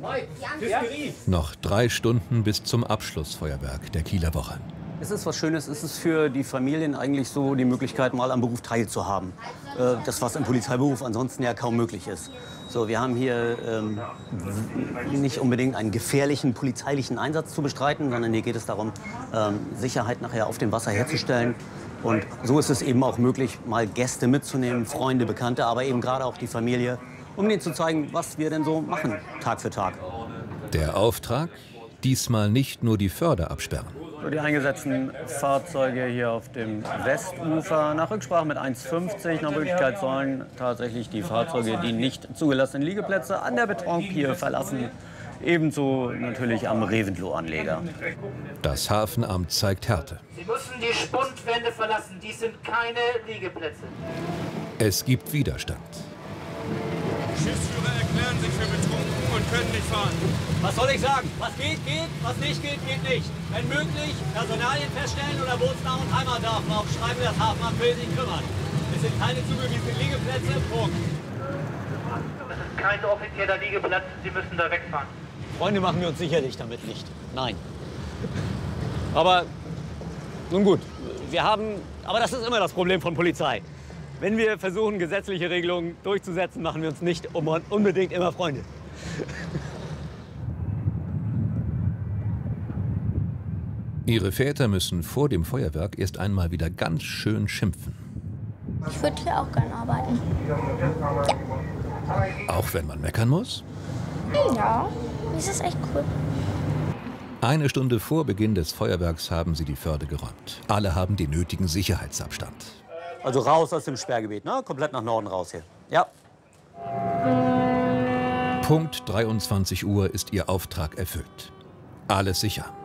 Noch 3 Stunden bis zum Abschlussfeuerwerk der Kieler Woche. Es ist was Schönes, es ist für die Familien eigentlich so die Möglichkeit, mal am Beruf teilzuhaben. Das, was im Polizeiberuf ansonsten ja kaum möglich ist. So, wir haben hier nicht unbedingt einen gefährlichen polizeilichen Einsatz zu bestreiten, sondern hier geht es darum, Sicherheit nachher auf dem Wasser herzustellen. Und so ist es eben auch möglich, mal Gäste mitzunehmen, Freunde, Bekannte, aber eben gerade auch die Familie, um denen zu zeigen, was wir denn so machen, Tag für Tag. Der Auftrag? Diesmal nicht nur die Förder absperren. Die eingesetzten Fahrzeuge hier auf dem Westufer, nach Rücksprache mit 1,50 nach Möglichkeit sollen tatsächlich die Fahrzeuge, die nicht zugelassenen Liegeplätze an der Betonpier verlassen. Ebenso natürlich am Reventlow-Anleger. Das Hafenamt zeigt Härte. Sie müssen die Spundwände verlassen. Dies sind keine Liegeplätze. Es gibt Widerstand. Schiffsführer erklären sich für betrunken und können nicht fahren. Was soll ich sagen? Was geht, geht. Was nicht geht, geht nicht. Wenn möglich, Personalien feststellen oder Bootsnah- und Heimatdaten aufschreiben, das Hafenamt will sich kümmern. Es sind keine zugewiesenen Liegeplätze, Punkt. Es ist kein offizieller Liegeplatz, Sie müssen da wegfahren. Freunde machen wir uns sicherlich damit nicht. Nein. Aber, nun gut, aber das ist immer das Problem von Polizei. Wenn wir versuchen, gesetzliche Regelungen durchzusetzen, machen wir uns nicht unbedingt immer Freunde. Ihre Väter müssen vor dem Feuerwerk erst einmal wieder ganz schön schimpfen. Ich würde hier auch gerne arbeiten. Ja. Auch wenn man meckern muss? Ja, das ist echt cool. 1 Stunde vor Beginn des Feuerwerks haben sie die Förde geräumt. Alle haben den nötigen Sicherheitsabstand. Also raus aus dem Sperrgebiet, ne? Komplett nach Norden raus hier. Ja. Punkt 23 Uhr ist ihr Auftrag erfüllt. Alles sicher.